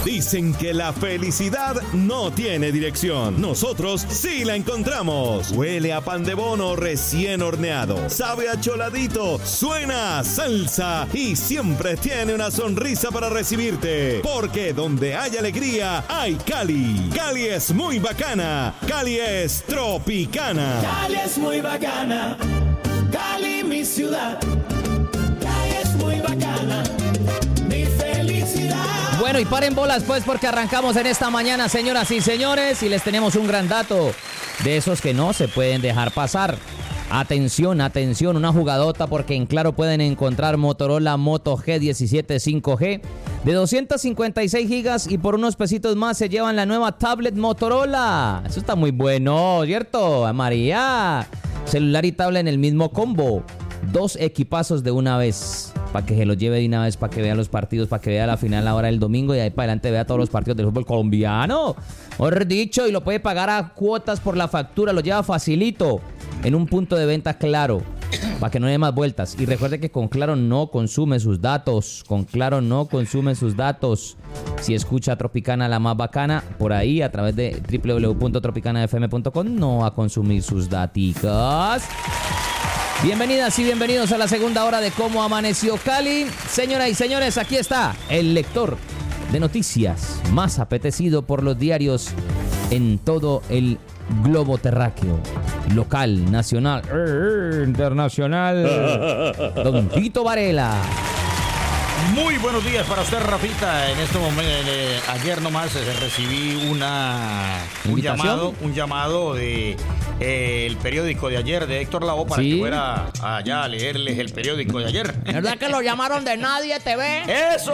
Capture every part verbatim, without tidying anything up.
Dicen que la felicidad no tiene dirección. Nosotros sí la encontramos. Huele a pan de bono recién horneado. Sabe a choladito. Suena a salsa. Y siempre tiene una sonrisa para recibirte. Porque donde hay alegría, hay Cali. Cali es muy bacana. Cali es tropicana. Cali es muy bacana. Cali, mi ciudad. Cali es muy bacana. Mi felicidad. Bueno, y paren bolas pues porque arrancamos en esta mañana, señoras y señores, y les tenemos un gran dato de esos que no se pueden dejar pasar. Atención, atención, una jugadota porque en Claro pueden encontrar Motorola Moto G diecisiete cinco G de doscientos cincuenta y seis gigas y por unos pesitos más se llevan la nueva tablet Motorola. Eso está muy bueno, ¿cierto, María? Celular y tablet en el mismo combo. Dos equipazos de una vez. Para que se los lleve de una vez, para que vea los partidos, para que vea la final ahora del domingo y ahí para adelante vea todos los partidos del fútbol colombiano. Mejor dicho, y lo puede pagar a cuotas por la factura, lo lleva facilito en un punto de venta Claro, para que no dé más vueltas. Y recuerde que con Claro no consume sus datos, con Claro no consume sus datos. Si escucha Tropicana la más bacana, por ahí a través de doble u doble u doble u punto tropicana f m punto com no va a consumir sus daticas. Bienvenidas y bienvenidos a la segunda hora de Cómo Amaneció Cali. Señoras y señores, aquí está el lector de noticias más apetecido por los diarios en todo el globo terráqueo, local, nacional, eh, internacional, Don Tito Varela. Muy buenos días para usted, Rafita. En este momento, eh, ayer nomás eh, recibí una un llamado, un llamado de eh, el periódico de ayer de Héctor Lavoe para ¿Sí? que fuera allá a leerles el periódico de ayer. ¿Verdad que lo llamaron de Nadie T V? Eso.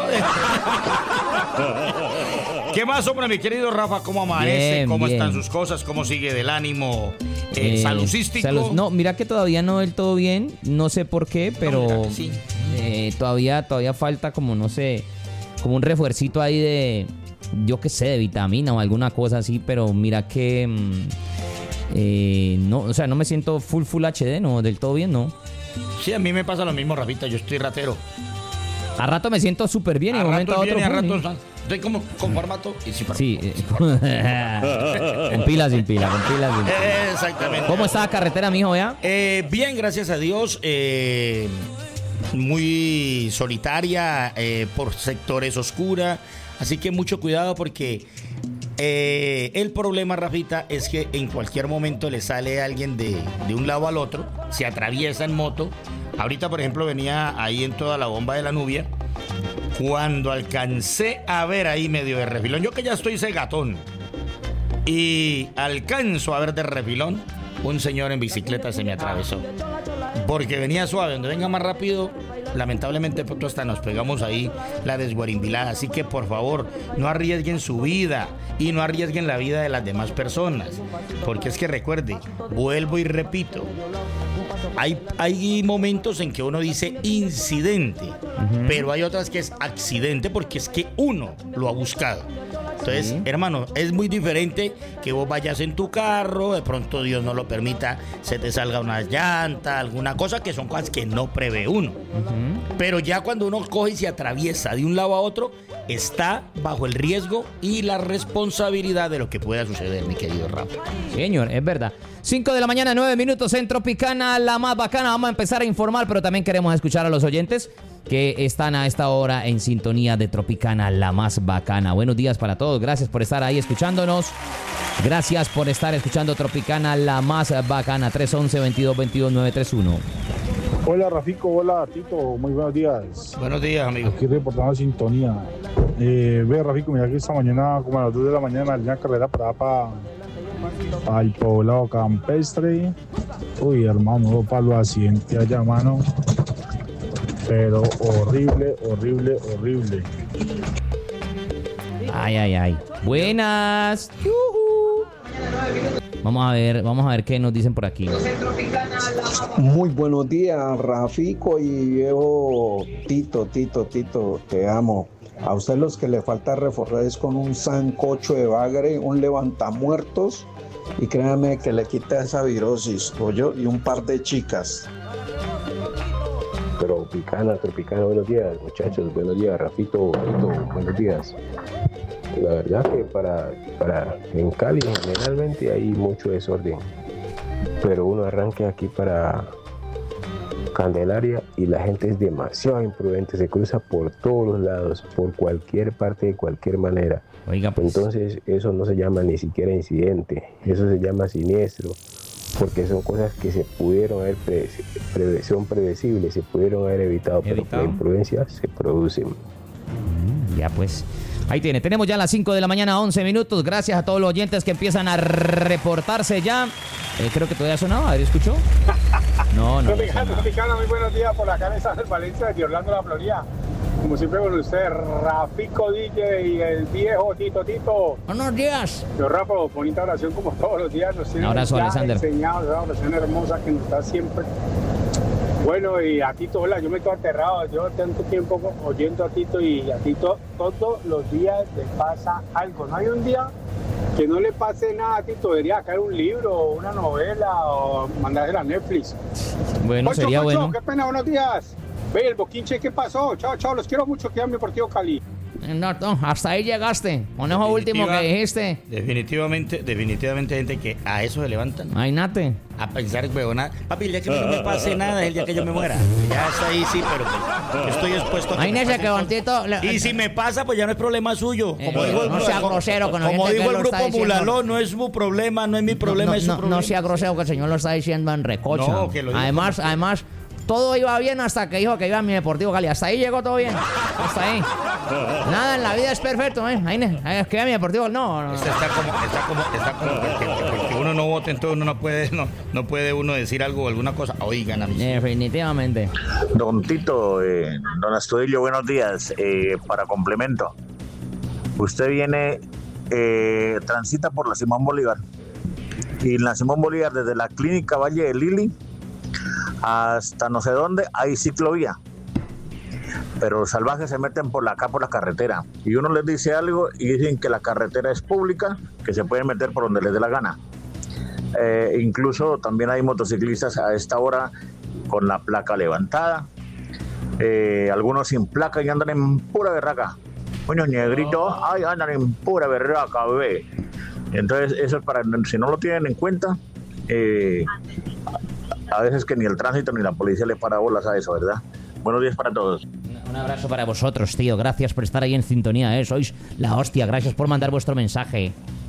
¿Qué más, hombre, mi querido Rafa? ¿Cómo amanece? Bien, ¿Cómo bien. están sus cosas? ¿Cómo sigue del ánimo eh, eh, salucístico? Salud, no, mira que todavía no del todo bien. No sé por qué, pero no, sí. eh, todavía, todavía falta como, no sé, como un refuercito ahí de, yo qué sé, de vitamina o alguna cosa así. Pero mira que, eh, no, o sea, no me siento full, full H D, no, del todo bien, no. Sí, a mí me pasa lo mismo, Rafita. Yo estoy ratero. A rato me siento súper bien y de momento a otro. A rato estoy como con formato y sin Sí, eh, con pilas sin pila, con pilas sin pila. Exactamente. ¿Cómo está la carretera, mijo, ya? Eh, bien, gracias a Dios. Eh, muy solitaria, eh, por sectores oscura. Así que mucho cuidado porque eh, el problema, Rafita, es que en cualquier momento le sale alguien de, de un lado al otro, se atraviesa en moto. Ahorita, por ejemplo, venía ahí en toda la bomba de la Nubia. Cuando alcancé a ver ahí medio de refilón, yo que ya estoy cegatón, y alcanzo a ver de refilón, un señor en bicicleta se me atravesó. Porque venía suave, donde venga más rápido, lamentablemente pronto hasta nos pegamos ahí la desguarimbilada. Así que por favor, no arriesguen su vida y no arriesguen la vida de las demás personas. Porque es que recuerde, vuelvo y repito, Hay, hay momentos en que uno dice incidente, uh-huh. pero hay otras que es accidente porque es que uno lo ha buscado. Entonces, sí. hermano, es muy diferente que vos vayas en tu carro, de pronto Dios no lo permita, se te salga una llanta, alguna cosa, que son cosas que no prevé uno. Uh-huh. Pero ya cuando uno coge y se atraviesa de un lado a otro, está bajo el riesgo y la responsabilidad de lo que pueda suceder, mi querido Rafa. Señor, es verdad. cinco de la mañana, nueve minutos en Tropicana, la más bacana. Vamos a empezar a informar, pero también queremos escuchar a los oyentes que están a esta hora en sintonía de Tropicana, la más bacana. Buenos días para todos. Gracias por estar ahí escuchándonos. Gracias por estar escuchando Tropicana, la más bacana. tres once, veintidós veintidós, nueve tres uno. Hola, Rafico. Hola, Tito. Muy buenos días. Buenos días, amigo. Aquí reportando sintonía. Eh, ve, Rafico, mira que esta mañana, como a las dos de la mañana, una carrera para para al poblado campestre. Uy, hermano, para los accidentes allá, mano. Pero horrible, horrible, horrible. Ay, ay, ay. Buenas. Uh-huh. Vamos a ver, vamos a ver qué nos dicen por aquí. Muy buenos días, Rafico y viejo Tito, Tito, Tito, te amo. A usted los que le falta reforzar es con un sancocho de bagre, un levantamuertos, y créame que le quita esa virosis, pollo, y un par de chicas. Tropicana, Tropicana, buenos días, muchachos, buenos días, Rafito, Rafito, buenos días. La verdad que para, para en Cali generalmente hay mucho desorden, pero uno arranca aquí para Candelaria y la gente es demasiado imprudente, se cruza por todos los lados, por cualquier parte, de cualquier manera. Oiga, pues. Entonces eso no se llama ni siquiera incidente, eso se llama siniestro, porque son cosas que se pudieron haber, pre, pre, son predecibles, se pudieron haber evitado, pero por imprudencia se producen. Mm, ya pues. Ahí tiene, tenemos ya las cinco de la mañana, once minutos. Gracias a todos los oyentes que empiezan a reportarse ya. Eh, creo que todavía sonaba, ¿ahí escuchó? No, no. Tropicana, Tropicana, muy buenos días por acá en San Valencia, de Orlando, la Florida. Como siempre con usted, Rafico D J y el viejo Tito Tito. Buenos días. Yo, Rafa, bonita oración como todos los días. Nos tiene Un abrazo, Alexander. enseñado esa oración hermosa que nos da siempre. Bueno, y a Tito, hola, yo me quedo aterrado. Yo tanto tiempo oyendo a Tito y a Tito todos los días le pasa algo. No hay un día que no le pase nada a Tito. Debería caer un libro, una novela o mandársela a Netflix. Bueno, Pocho, sería Pocho, bueno. qué pena, buenos días. Ve, el Boquinche, ¿qué pasó? Chao, chao, los quiero mucho, que mi Deportivo Cali. No, no, hasta ahí llegaste. Con eso último que dijiste. Definitivamente, definitivamente gente que a eso se levantan. Ay, Nate. A pensar, huevona. Papi, el día que no me pase nada es el día que yo me muera. Ya está ahí, sí, pero pues, estoy expuesto a que Ay, me Nese, pase que cosas. Bontito. le- Y si me pasa, pues ya no es problema suyo. Eh, Como dijo el, no sea como- grosero con la como gente que dijo el lo está grupo diciendo. Mulaló, no es su problema, no es mi problema, no, es su no, problema. no sea grosero que el señor lo está diciendo en recocha. No, que lo diga además, como- además, todo iba bien hasta que dijo que iba a mi Deportivo Cali. Hasta ahí llegó todo bien. Hasta ahí. Nada en la vida es perfecto, ¿eh? Ahí, ne- ahí es que iba mi Deportivo. No, no. Está, está como, está como, está como porque, porque uno no vota, entonces uno no puede, no, no puede uno decir algo o alguna cosa. Oigan a mí. Definitivamente. Don Tito, eh, don Astudillo, buenos días. Eh, para complemento, usted viene, eh, transita por la Simón Bolívar. Y en la Simón Bolívar, desde la clínica Valle de Lili hasta no sé dónde, hay ciclovía. Pero los salvajes se meten por la, acá por la carretera. Y uno les dice algo y dicen que la carretera es pública, que se pueden meter por donde les dé la gana. Eh, incluso también hay motociclistas a esta hora con la placa levantada, eh, algunos sin placa y andan en pura berraca. Coño, negrito, ay, andan en pura berraca, bebé. Entonces, eso es para, si no lo tienen en cuenta, eh, a veces que ni el tránsito ni la policía le para bolas a eso, ¿verdad? Buenos días para todos. Un abrazo para vosotros, tío. Gracias por estar ahí en sintonía, ¿eh? Sois la hostia. Gracias por mandar vuestro mensaje.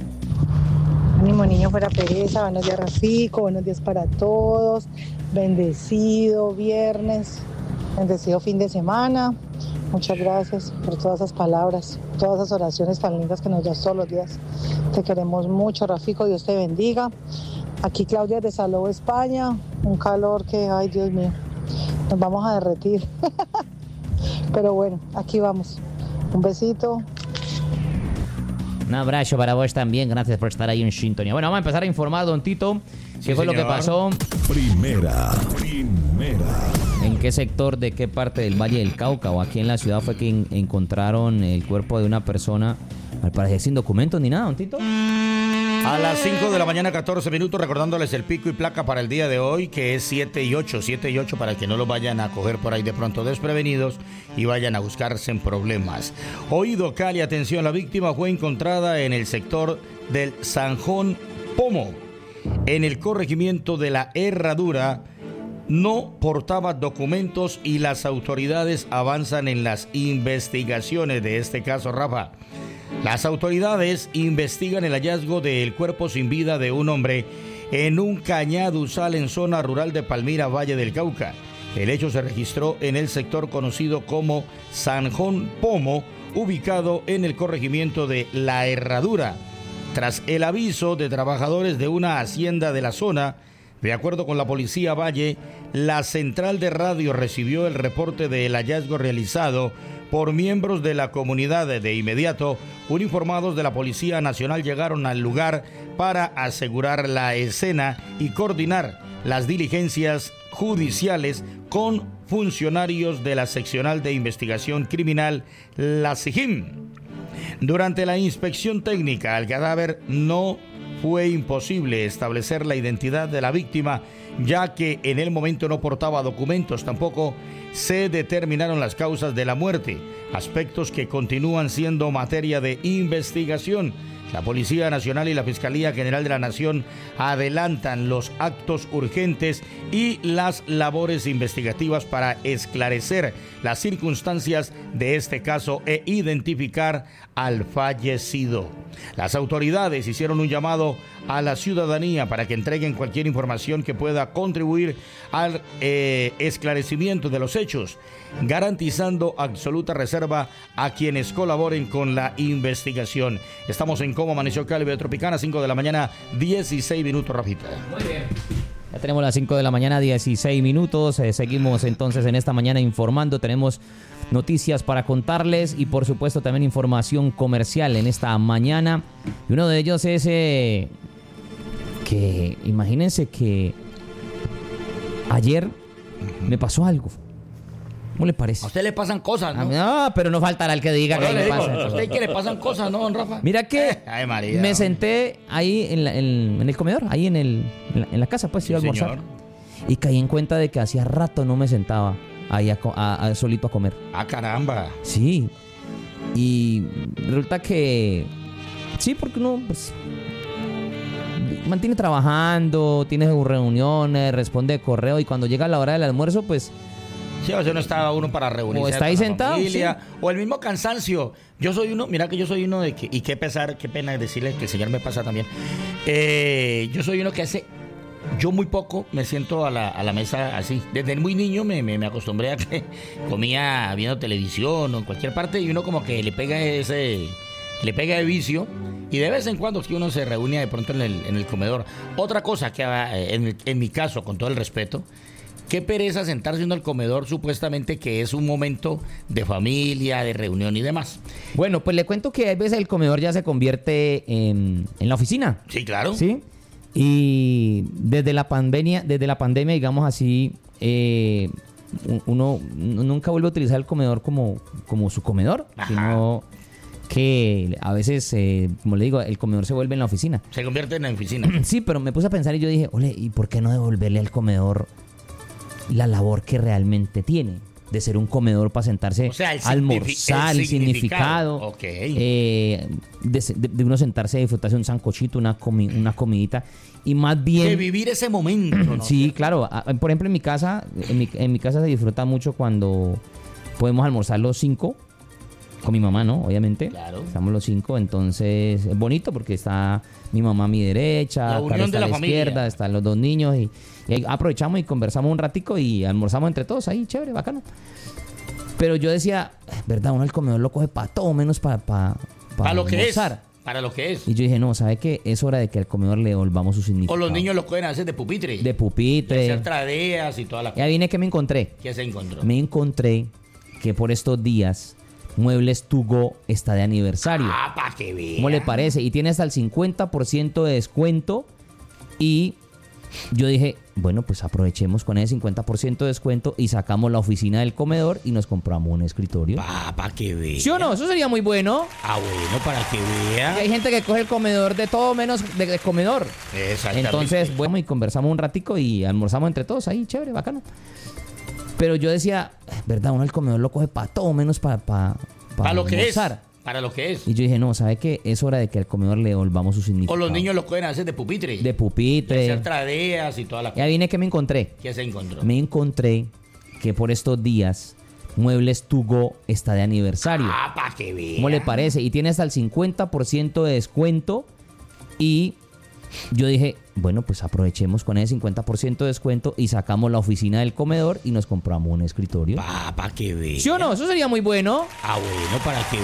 Ánimo, niño, fuera pereza. Buenos días, Rafico. Buenos días para todos. Bendecido viernes. Bendecido fin de semana. Muchas gracias por todas esas palabras, todas esas oraciones tan lindas que nos das todos los días. Te queremos mucho, Rafico. Dios te bendiga. Aquí Claudia de Salou, España. Un calor que, ay, Dios mío, nos vamos a derretir. Pero bueno, aquí vamos. Un besito. Un abrazo para vos también. Gracias por estar ahí en sintonía. Bueno, vamos a empezar a informar, don Tito. ¿Qué Sí, fue lo señor. que pasó? Primera, primera. ¿En qué sector de qué parte del Valle del Cauca o aquí en la ciudad fue que en- encontraron el cuerpo de una persona, al parecer sin documentos ni nada, don Tito? A las cinco de la mañana, catorce minutos, recordándoles el pico y placa para el día de hoy, que es siete y ocho, siete y ocho, para que no los vayan a coger por ahí de pronto desprevenidos y vayan a buscarse en problemas. Oído Cali, atención, la víctima fue encontrada en el sector del Sanjón Pomo, en el corregimiento de la Herradura. No portaba documentos y las autoridades avanzan en las investigaciones de este caso, Rafa. Las autoridades investigan el hallazgo del cuerpo sin vida de un hombre en un cañaduzal en zona rural de Palmira, Valle del Cauca. El hecho se registró en el sector conocido como Sanjón Pomo, ubicado en el corregimiento de La Herradura. Tras el aviso de trabajadores de una hacienda de la zona, de acuerdo con la policía Valle, la central de radio recibió el reporte del hallazgo realizado por miembros de la comunidad. De inmediato, uniformados de la Policía Nacional llegaron al lugar para asegurar la escena y coordinar las diligencias judiciales con funcionarios de la Seccional de Investigación Criminal, la SIGIM. Durante la inspección técnica al cadáver no fue imposible establecer la identidad de la víctima, ya que en el momento no portaba documentos. Tampoco se determinaron las causas de la muerte, aspectos que continúan siendo materia de investigación. La Policía Nacional y la Fiscalía General de la Nación adelantan los actos urgentes y las labores investigativas para esclarecer las circunstancias de este caso e identificar al fallecido. Las autoridades hicieron un llamado a la ciudadanía para que entreguen cualquier información que pueda contribuir al eh, esclarecimiento de los hechos, garantizando absoluta reserva a quienes colaboren con la investigación. Estamos en Cómo Amaneció Cali, Vida Tropicana, cinco de la mañana, dieciséis minutos, Rafita. Muy bien. Ya tenemos las cinco de la mañana, dieciséis minutos. Eh, seguimos entonces en esta mañana informando. Tenemos noticias para contarles y por supuesto también información comercial en esta mañana. Y uno de ellos es eh, que imagínense que ayer me pasó algo. ¿Cómo le parece? A usted le pasan cosas, ¿no? No, pero no faltará el que diga Bueno, que le le digo, pasa. a usted que le pasan cosas, ¿no, don Rafa? Mira que Ay, María. me senté ahí en, la- en- en el comedor, ahí en, el, en, la, en la casa, pues Sí, iba a almorzar. señor. Y caí en cuenta de que hacía rato no me sentaba ahí a co- a- a- solito a comer. Ah, caramba. Sí. Y resulta que sí, porque uno pues, mantiene trabajando, tiene sus reuniones, responde correo y cuando llega la hora del almuerzo, pues Sí, o sea, no está uno para reunirse O está ahí con la sentado, familia, o el mismo cansancio. Yo soy uno, mira que yo soy uno de que, y qué pesar, qué pena decirle que el Señor me pasa también. Eh, yo soy uno que hace, yo muy poco me siento a la, a la mesa así. Desde muy niño me, me, me acostumbré a que comía viendo televisión o en cualquier parte y uno como que le pega ese, le pega el vicio. Y de vez en cuando es que uno se reúne de pronto en el, en el comedor. Otra cosa que eh, en, el- en mi caso, con todo el respeto, qué pereza sentarse uno al comedor supuestamente que es un momento de familia, de reunión y demás. bueno, pues le cuento que a veces el comedor ya se convierte en, en la oficina. Sí, claro. ¿Sí? Y desde la pandemia, desde la pandemia, digamos así, eh, uno, uno nunca vuelve a utilizar el comedor como, como su comedor, Ajá. sino que a veces, eh, como le digo, el comedor se vuelve en la oficina. Se convierte en oficina. Sí, pero me puse a pensar y yo dije, ole, ¿y por qué no devolverle al comedor la labor que realmente tiene? De ser un comedor para sentarse O sea, el a almorzar, signifi- el el significado. significado. Ok. eh, de, de- de uno sentarse a disfrutarse un sancochito, una, comi- una comidita. Y más bien... De vivir ese momento, ¿no? Sí, claro. A- Por ejemplo, en mi casa, en mi, en mi casa se disfruta mucho cuando podemos almorzar los cinco. Con mi mamá, ¿no? Obviamente. Claro. Estamos los cinco, entonces es bonito porque está mi mamá a mi derecha, La unión Carlos de está a la la familia. izquierda, están los dos niños y, y ahí aprovechamos y conversamos un ratico y almorzamos entre todos ahí, chévere, bacano. Pero yo decía, ¿verdad? Uno el comedor lo coge para todo menos para para Para lo que es. almorzar. Para lo que es. Y yo dije, no, ¿sabe qué? Es hora de que al comedor le devolvamos su significado. O los niños lo pueden hacer de pupitre. De pupitre. hacer tareas y toda la Ya vine que me encontré. que se encontró. Me encontré que por estos días Muebles To Go está de aniversario. Ah, para que vean. ¿Cómo le parece? Y tiene hasta el cincuenta por ciento de descuento. Y yo dije, bueno, pues aprovechemos con ese cincuenta por ciento de descuento y sacamos la oficina del comedor y nos compramos un escritorio. Ah, para que vean. ¿Sí o no? Eso sería muy bueno. Ah, bueno, para que Y hay vean. gente que coge el comedor de todo menos de, de comedor. Exactamente. Entonces, bueno, y conversamos un ratico y almorzamos entre todos ahí, chévere, bacano. Pero yo decía, ¿verdad? Uno el comedor lo coge para todo menos para para Para lo que es. almorzar. Para lo que es. Y yo dije, no, ¿sabe qué? Es hora de que al comedor le devolvamos su significado. O los niños lo pueden hacer de pupitre. De pupitre. hacer tareas y toda la Ya vine que me encontré. que se encontró. Me encontré que por estos días Muebles To Go está de aniversario. Ah, para que vean. ¿Cómo le parece? Y tiene hasta el cincuenta por ciento de descuento. Y yo dije, bueno, pues aprovechemos con ese cincuenta por ciento de descuento y sacamos la oficina del comedor y nos compramos un escritorio. Ah, para que vean. ¿Sí o no? Eso sería muy bueno. Ah, bueno, para que